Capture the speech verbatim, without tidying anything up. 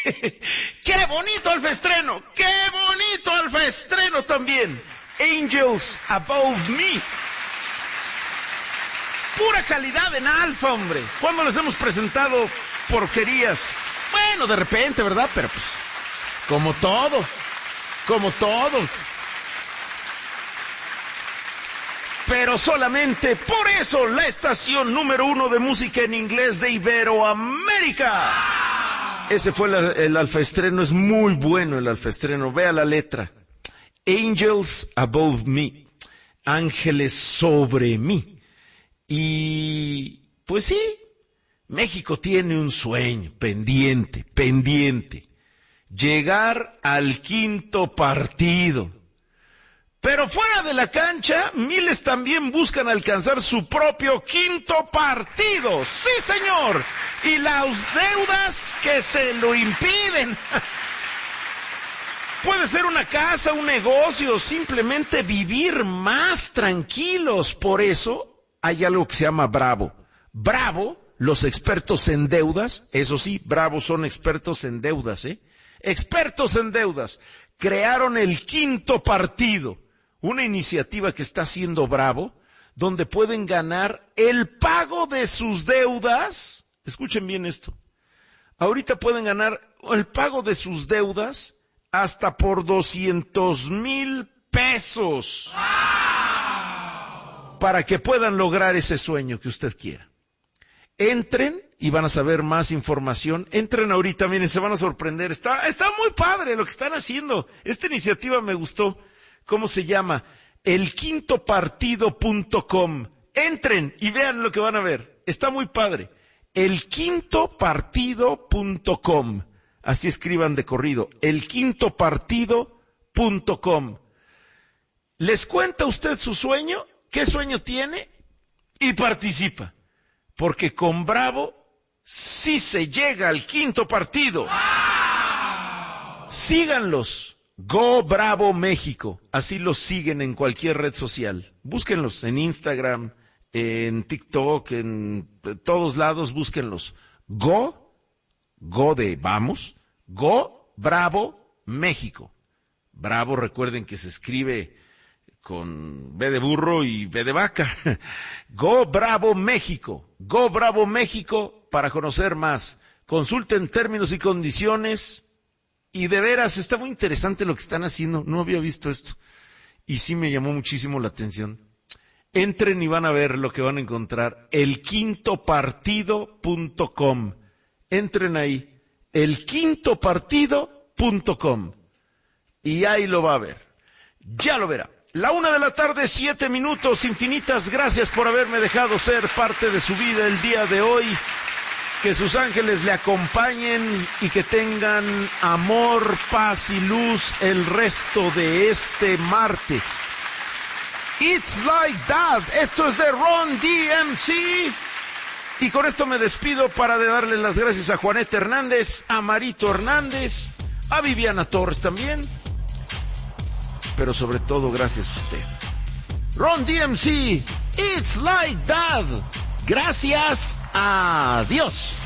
¡Qué bonito alfaestreno! ¡Qué bonito alfaestreno también! Angels Above Me. Pura calidad en alfa, hombre. ¿Cuándo les hemos presentado porquerías? Bueno, de repente, ¿verdad? Pero pues, como todo, como todo. Pero solamente por eso la estación número uno de música en inglés de Iberoamérica. Ese fue el, el alfaestreno, es muy bueno el alfaestreno. Vea la letra. Angels Above Me. Ángeles sobre mí. Y pues sí, México tiene un sueño pendiente, pendiente. Llegar al quinto partido. Pero fuera de la cancha, miles también buscan alcanzar su propio quinto partido. ¡Sí, señor! Y las deudas que se lo impiden. Puede ser una casa, un negocio, simplemente vivir más tranquilos. Por eso hay algo que se llama Bravo. Bravo, los expertos en deudas, eso sí, Bravo son expertos en deudas, ¿eh? Expertos en deudas. Crearon el quinto partido. Una iniciativa que está haciendo Bravo, donde pueden ganar el pago de sus deudas. Escuchen bien esto. Ahorita pueden ganar el pago de sus deudas hasta por doscientos mil pesos. Para que puedan lograr ese sueño que usted quiera. Entren y van a saber más información. Entren ahorita, miren, se van a sorprender. Está, está muy padre lo que están haciendo. Esta iniciativa me gustó. ¿Cómo se llama? el quinto partido punto com. Entren y vean lo que van a ver. Está muy padre. el quinto partido punto com. Así escriban de corrido. el quinto partido punto com. ¿Les cuenta usted su sueño? ¿Qué sueño tiene? Y participa. Porque con Bravo sí se llega al quinto partido. Síganlos. Go Bravo México, así los siguen en cualquier red social. Búsquenlos en Instagram, en TikTok, en todos lados, búsquenlos. Go, Go de vamos, Go Bravo México. Bravo, recuerden que se escribe con B de burro y B de vaca. Go Bravo México, Go Bravo México para conocer más. Consulten términos y condiciones. Y de veras, está muy interesante lo que están haciendo. No había visto esto. Y sí me llamó muchísimo la atención. Entren y van a ver lo que van a encontrar. el quinto partido punto com. Entren ahí. el quinto partido punto com. Y ahí lo va a ver. Ya lo verá. La una de la tarde, siete minutos. Infinitas gracias por haberme dejado ser parte de su vida el día de hoy. Que sus ángeles le acompañen y que tengan amor, paz y luz el resto de este martes. It's Like That. Esto es de Ron D M C. Y con esto me despido para de darle las gracias a Juaneta Hernández, a Marito Hernández, a Viviana Torres también. Pero sobre todo gracias a usted. Ron D M C. It's Like That. Gracias. Adiós.